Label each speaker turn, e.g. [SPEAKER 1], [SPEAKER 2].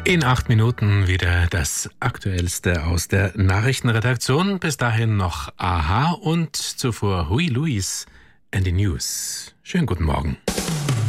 [SPEAKER 1] In 8 Minuten wieder das Aktuellste aus der Nachrichtenredaktion. Bis dahin noch Aha und zuvor Huey Lewis and the News. Schönen guten Morgen.